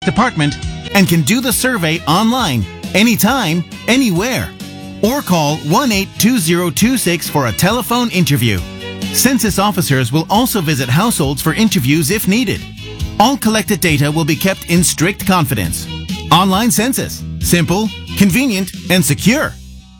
department and can do the survey online, anytime, anywhere. Or call 1-82026 for a telephone interview. Census officers will also visit households for interviews if needed. All collected data will be kept in strict confidence. Online census. Simple, convenient, and secure.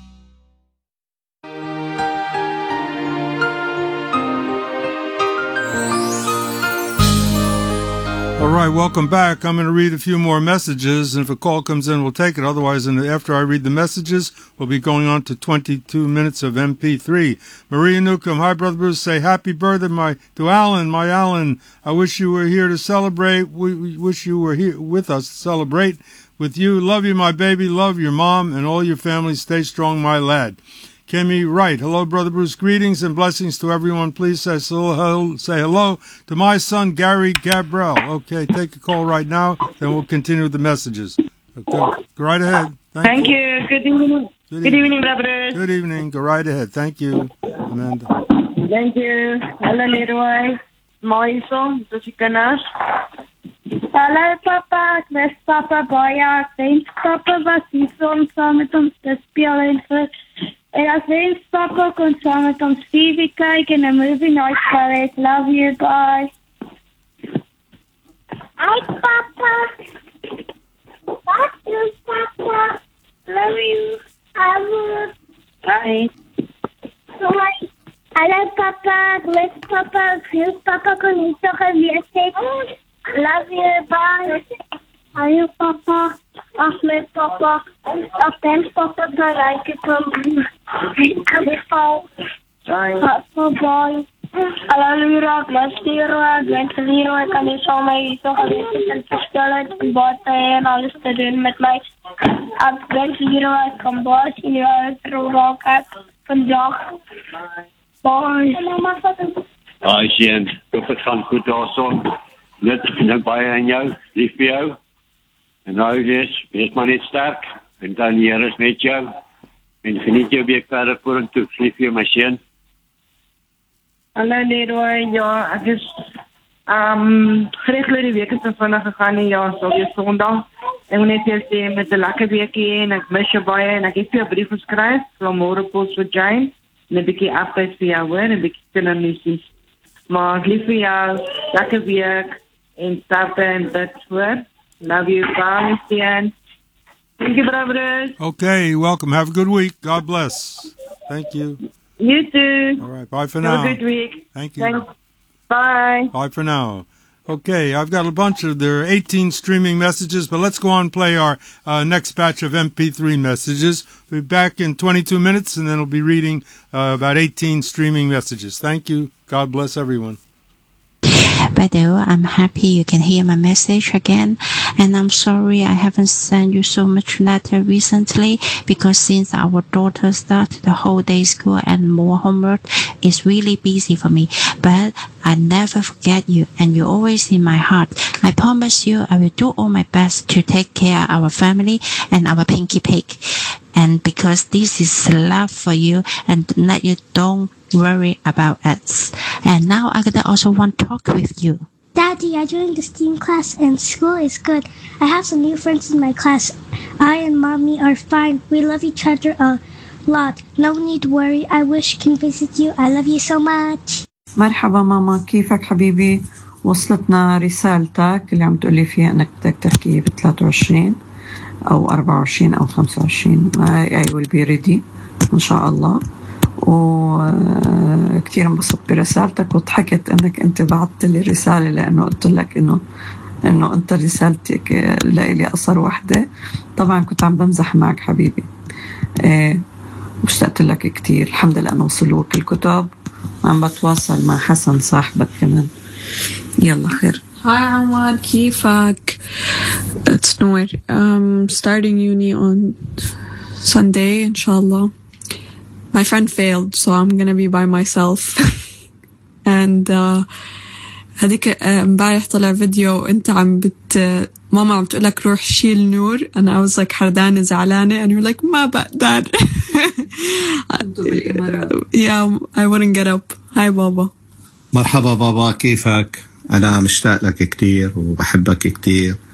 All right, welcome back. I'm going to read a few more messages, and if a call comes in, we'll take it. Otherwise, after I read the messages, we'll be going on to 22 minutes of MP3. Maria Newcomb, hi, Brother Bruce. Say happy birthday to Alan, my Alan. I wish you were here to celebrate. We wish you were here with us to celebrate with you. Love you, my baby. Love your mom and all your family. Stay strong, my lad. Kimmy Wright, hello, Brother Bruce. Greetings and blessings to everyone. Please say hello to my son, Gary Gabriel. Okay, take a call right now, then we'll continue with the messages. Okay, go right ahead. Thank you. Good evening. Good evening, Brother Bruce. Good evening. Go right ahead. Thank you, Amanda. Thank you. Hello, Leroy. Moiso, Josicanas. Hallo papa, ek mis papa baie. Ek wens papa was hier om saam met ons te speel en ek wens papa kon saam met ons TV kyk en 'n movie night gehad. Love you, bye. Hi papa. What you papa? Love you. Bye. Bye. Hallo papa, ek mis papa. Ek wens papa kon hier so gewees het. Love you, bye. Hi, Papa. Ahmed, Papa. Thanks, Papa, that I get from Papa, boy. Hallo, Leroy. Bless Leroy. Wens Leroy kan nie so my so gewees het en verstel het en wat en alles te doen met my. Ek wens Leroy kan baas in die raak het vandag. Bye. Hi, Jean. Hoop het gaan goed daarson. Net baie aan jou, lief vir jou. En nou wees maar net sterk. En dan die Here is met jou. En geniet jou week verder vorentoe. Lief vir jou, my seun. Hallo, Leroy. Ja, ek is geregeld die week het vandag gegaan en ja, so weer Sondag. Ek wil net jou sê met 'n lekker weekie en ek mis jou baie en ek het jou 'n brief geskryf van môre pos vir Jane. En 'n bietjie updates vir jou hoor, 'n bietjie kindernuusies. Maar lief vir jou, lekker week. En sterkte en dit hoor. Love you, bye, Ian. Thank you, Brother. Okay, welcome. Have a good week. God bless. Thank you. You too. All right, bye for now. Have a good week. Thank you. Thanks. Bye. Bye for now. Okay, I've got a bunch of, there are 18 streaming messages, but let's go on and play our next batch of MP3 messages. We'll be back in 22 minutes, and then we'll be reading about 18 streaming messages. Thank you. God bless everyone. Badeo, I'm happy you can hear my message again, and I'm sorry I haven't sent you so much letter recently because since our daughter started the whole day school and more homework, it's really busy for me. But I never forget you, and you're always in my heart. I promise you I will do all my best to take care of our family and our Pinky Pig. And because this is love for you and that you don't worry about us. And now I also want to talk with you. Daddy, I joined the STEAM class and school is good. I have some new friends in my class. I and Mommy are fine. We love each other a lot. No need to worry. I wish I can visit you. I love you so much. مرحبا ماما، كيفك حبيبي؟ وصلتنا رسالتك اللي عم تقولي فيها انك بدك تركي ب 23 او 24 او 25. I will be ready ان شاء الله. وكتير انبسطت برسالتك وضحكت انك انت بعثت لي رسالة لانه قلت لك انه انت رسالتك لإلي قصر وحدة. طبعا كنت عم بمزح معك حبيبي. واشتقت لك كتير. الحمد لله انه وصلوك الكتب. عم بتواصل مع حسن صاحبك كمان. يلا خير. Hi Amar, كيفك? It's Noor. Starting uni on Sunday, inshallah. My friend failed, so I'm gonna be by myself. And هذيك امبارح طلع فيديو انت ماما عم تقول لك روح شيل نور and I was like حردانة زعلانة and you're like ما بقدر. Yeah, I wouldn't get up. Hi بابا. مرحبا بابا، كيفك؟ أنا مشتاق لك كتير وبحبك كتير